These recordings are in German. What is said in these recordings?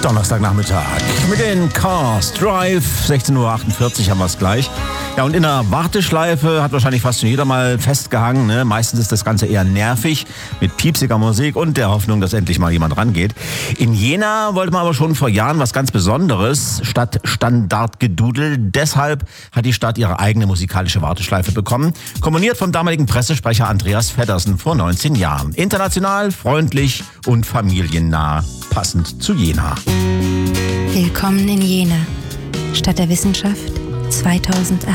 Donnerstagnachmittag mit den Cars Drive. 16.48 Uhr haben wir es gleich. Ja, und in der Warteschleife hat wahrscheinlich fast schon jeder mal festgehangen. Ne? Meistens ist das Ganze eher nervig mit piepsiger Musik und der Hoffnung, dass endlich mal jemand rangeht. In Jena wollte man aber schon vor Jahren was ganz Besonderes statt Standardgedudel. Deshalb hat die Stadt ihre eigene musikalische Warteschleife bekommen. Komponiert vom damaligen Pressesprecher Andreas Feddersen vor 19 Jahren. International, freundlich und familiennah. Passend zu Jena. Willkommen in Jena, Stadt der Wissenschaft 2008.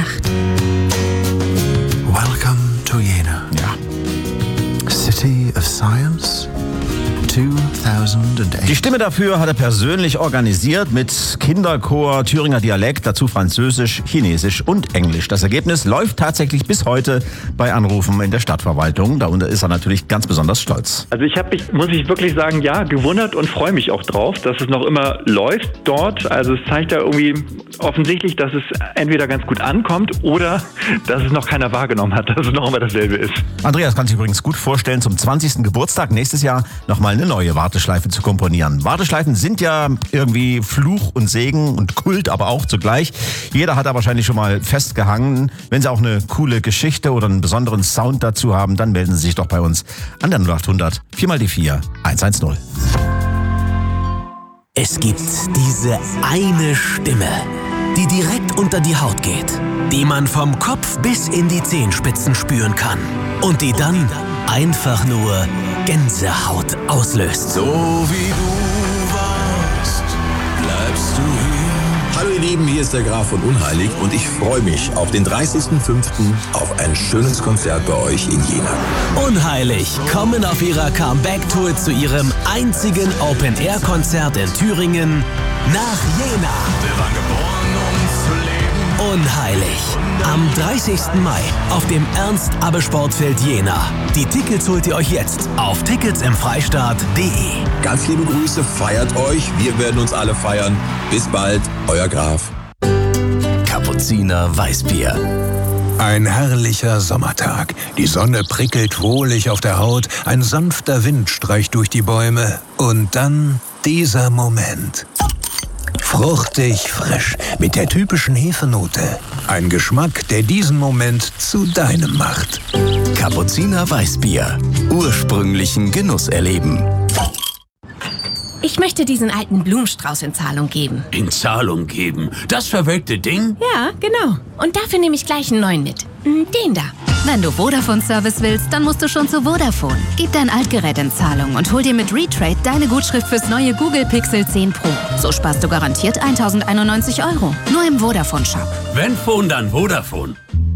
Welcome to Jena. Ja. City of Science 2008. Die Stimme dafür hat er persönlich organisiert mit Kinderchor, Thüringer Dialekt, dazu Französisch, Chinesisch und Englisch. Das Ergebnis läuft tatsächlich bis heute bei Anrufen in der Stadtverwaltung. Darunter ist er natürlich ganz besonders stolz. Also ich habe mich, muss ich wirklich sagen, ja, gewundert und freue mich auch drauf, dass es noch immer läuft dort. Also es zeigt ja irgendwie offensichtlich, dass es entweder ganz gut ankommt oder dass es noch keiner wahrgenommen hat, dass es noch immer dasselbe ist. Andreas kann sich übrigens gut vorstellen, zum 20. Geburtstag nächstes Jahr nochmal eine neue Warteschleife zu komponieren. Warteschleifen sind ja irgendwie Fluch und Segen und Kult, aber auch zugleich. Jeder hat da wahrscheinlich schon mal festgehangen. Wenn Sie auch eine coole Geschichte oder einen besonderen Sound dazu haben, dann melden Sie sich doch bei uns an der 0800 4x4 110. Es gibt diese eine Stimme, die direkt unter die Haut geht, die man vom Kopf bis in die Zehenspitzen spüren kann und die dann einfach nur Gänsehaut auslöst. So wie du warst, bleibst du hier. Hallo ihr Lieben, hier ist der Graf von Unheilig und ich freue mich auf den 30.05. auf ein schönes Konzert bei euch in Jena. Unheilig kommen auf ihrer Comeback-Tour zu ihrem einzigen Open-Air-Konzert in Thüringen nach Jena. Wir waren geboren, um zu leben. Unheilig. Am 30. Mai auf dem Ernst-Abbe-Sportfeld Jena. Die Tickets holt ihr euch jetzt auf ticketsimfreistaat.de. Ganz liebe Grüße, feiert euch, wir werden uns alle feiern. Bis bald, euer Graf. Kapuziner Weißbier. Ein herrlicher Sommertag. Die Sonne prickelt wohlig auf der Haut, ein sanfter Wind streicht durch die Bäume. Und dann dieser Moment. Fruchtig, frisch, mit der typischen Hefenote. Ein Geschmack, der diesen Moment zu deinem macht. Kapuziner Weißbier. Ursprünglichen Genuss erleben. Ich möchte diesen alten Blumenstrauß in Zahlung geben. In Zahlung geben? Das verwelkte Ding? Ja, genau. Und dafür nehme ich gleich einen neuen mit. Den da. Wenn du Vodafone-Service willst, dann musst du schon zu Vodafone. Gib dein Altgerät in Zahlung und hol dir mit Retrade deine Gutschrift fürs neue Google Pixel 10 Pro. So sparst du garantiert 1.091 €. Nur im Vodafone-Shop. Wenn Phone, dann Vodafone.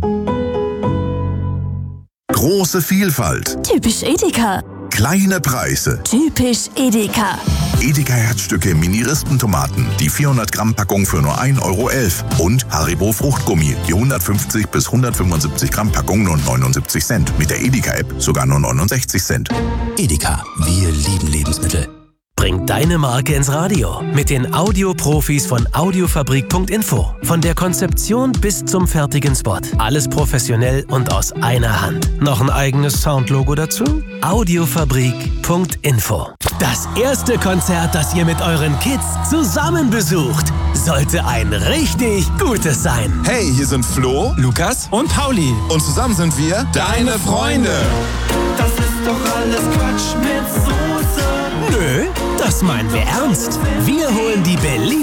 Große Vielfalt. Typisch Edeka. Kleine Preise. Typisch Edeka. Edeka Herzstücke Mini-Rispentomaten. Die 400 Gramm Packung für nur 1,11 €. Und Haribo Fruchtgummi. Die 150 bis 175 Gramm Packung nur 79 Cent. Mit der Edeka-App sogar nur 69 Cent. Edeka. Wir lieben Lebensmittel. Bring deine Marke ins Radio mit den Audioprofis von Audiofabrik.info. Von der Konzeption bis zum fertigen Spot. Alles professionell und aus einer Hand. Noch ein eigenes Soundlogo dazu? Audiofabrik.info. Das erste Konzert, das ihr mit euren Kids zusammen besucht, sollte ein richtig gutes sein. Hey, hier sind Flo, Lukas und Pauli. und zusammen sind wir Deine Freunde. Das ist doch alles Quatsch mit Soße. Nö, das meinen wir ernst. Wir holen die